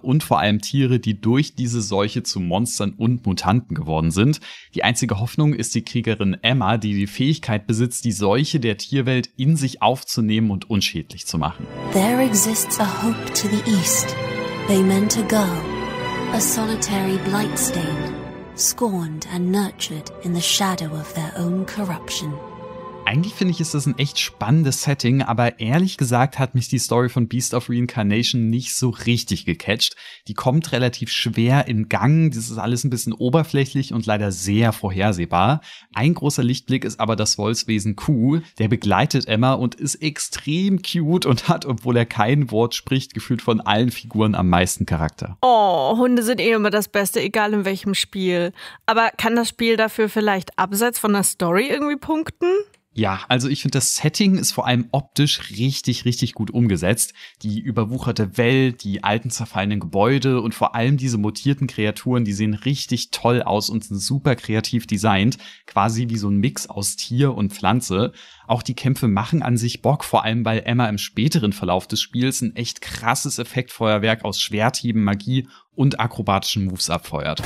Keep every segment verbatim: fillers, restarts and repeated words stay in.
Tiere und vor allem Tiere, die durch diese Seuche zu Monstern und Mutanten geworden sind. Die einzige Hoffnung ist die Kriegerin Emma, die die Fähigkeit besitzt, die Seuche der Tierwelt in sich aufzunehmen und unschädlich zu machen. There exists a hope to the east. They meant a girl, a solitary blight stain, scorned and nurtured in the shadow of their own corruption. Eigentlich finde ich, ist das ein echt spannendes Setting, aber ehrlich gesagt hat mich die Story von Beast of Reincarnation nicht so richtig gecatcht. Die kommt relativ schwer in Gang, das ist alles ein bisschen oberflächlich und leider sehr vorhersehbar. Ein großer Lichtblick ist aber das Wolfswesen Q, der begleitet Emma und ist extrem cute und hat, obwohl er kein Wort spricht, gefühlt von allen Figuren am meisten Charakter. Oh, Hunde sind eh immer das Beste, egal in welchem Spiel. Aber kann das Spiel dafür vielleicht abseits von der Story irgendwie punkten? Ja, also ich finde, das Setting ist vor allem optisch richtig, richtig gut umgesetzt. Die überwucherte Welt, die alten zerfallenen Gebäude und vor allem diese mutierten Kreaturen, die sehen richtig toll aus und sind super kreativ designt. Quasi wie so ein Mix aus Tier und Pflanze. Auch die Kämpfe machen an sich Bock, vor allem weil Emma im späteren Verlauf des Spiels ein echt krasses Effektfeuerwerk aus Schwerthieben, Magie und akrobatischen Moves abfeuert.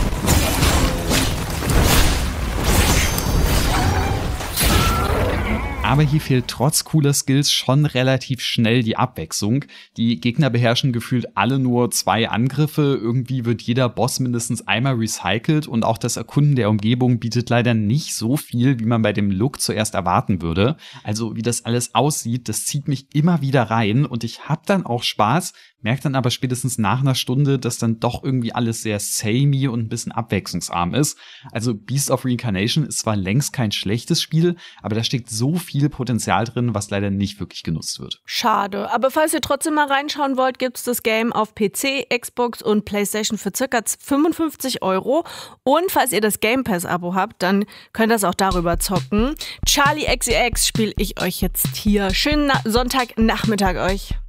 Aber hier fehlt trotz cooler Skills schon relativ schnell die Abwechslung. Die Gegner beherrschen gefühlt alle nur zwei Angriffe. Irgendwie wird jeder Boss mindestens einmal recycelt und auch das Erkunden der Umgebung bietet leider nicht so viel, wie man bei dem Look zuerst erwarten würde. Also wie das alles aussieht, das zieht mich immer wieder rein und ich hab dann auch Spaß, merke dann aber spätestens nach einer Stunde, dass dann doch irgendwie alles sehr samey und ein bisschen abwechslungsarm ist. Also Beast of Reincarnation ist zwar längst kein schlechtes Spiel, aber da steckt so viel Potenzial drin, was leider nicht wirklich genutzt wird. Schade, aber falls ihr trotzdem mal reinschauen wollt, gibt's das Game auf P C, Xbox und PlayStation für circa fünfundfünfzig Euro. Und falls ihr das Game Pass-Abo habt, dann könnt ihr es auch darüber zocken. Charlie X C X spiele ich euch jetzt hier. Schönen Na- Sonntagnachmittag euch.